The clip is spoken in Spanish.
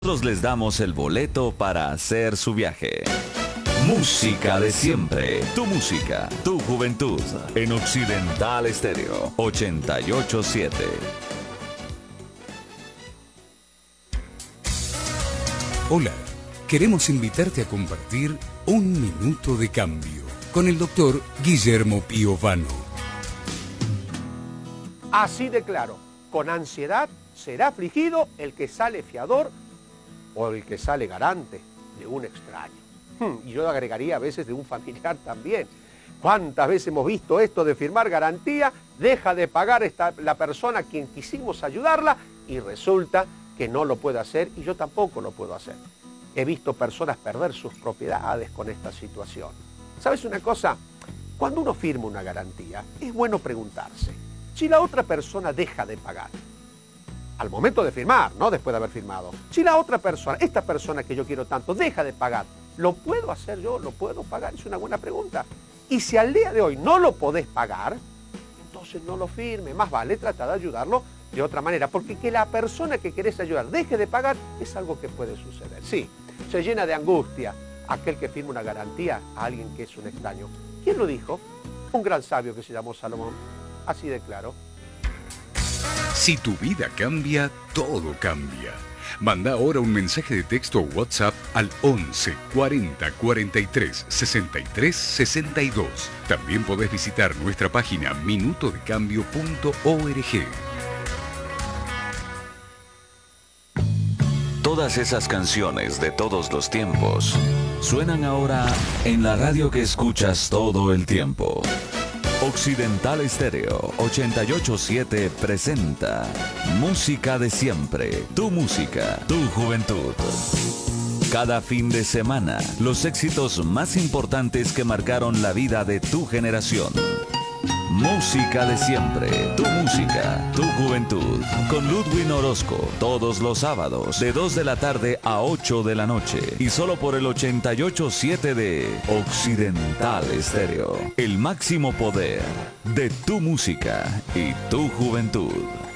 Nosotros les damos el boleto para hacer su viaje. Música de siempre. Tu música, tu juventud. En Occidental Estéreo 88.7. Hola, queremos invitarte a compartir Un Minuto de Cambio con el doctor Guillermo Piovano. Así de claro, con ansiedad será afligido el que sale fiador o el que sale garante de un extraño. Y yo agregaría a veces de un familiar también. ¿Cuántas veces hemos visto esto de firmar garantía? Deja de pagar la persona a quien quisimos ayudarla y resulta que no lo puede hacer y yo tampoco lo puedo hacer. He visto personas perder sus propiedades con esta situación. ¿Sabes una cosa? Cuando uno firma una garantía, es bueno preguntarse si la otra persona deja de pagar. Al momento de firmar, no después de haber firmado. Si la otra persona, esta persona que yo quiero tanto, deja de pagar, ¿lo puedo hacer yo? ¿Lo puedo pagar? Es una buena pregunta. Y si al día de hoy no lo podés pagar, entonces no lo firme. Más vale tratar de ayudarlo de otra manera. Porque que la persona que querés ayudar deje de pagar es algo que puede suceder. Sí, se llena de angustia aquel que firma una garantía a alguien que es un extraño. ¿Quién lo dijo? Un gran sabio que se llamó Salomón. Así de claro. Si tu vida cambia, todo cambia. Manda ahora un mensaje de texto o WhatsApp al 11 40 43 63 62. También podés visitar nuestra página minutodecambio.org. Todas esas canciones de todos los tiempos suenan ahora en la radio que escuchas todo el tiempo. Occidental Estéreo 88.7 presenta Música de Siempre. Tu música, tu juventud. Cada fin de semana, los éxitos más importantes que marcaron la vida de tu generación. Música de Siempre. Tu música, tu juventud. Con Ludwig Orozco. Todos los sábados, de 2 de la tarde a 8 de la noche. Y solo por el 88.7 de Occidental Estéreo. El máximo poder de tu música y tu juventud.